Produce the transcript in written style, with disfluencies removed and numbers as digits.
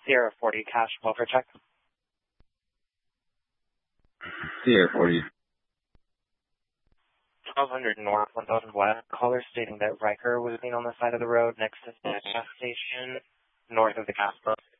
Sierra 40, cash welfare check. Sierra 40. 1200 North, 1000 West. Caller stating that Riker was seen on the side of the road next to the gas station, north of the gas pump.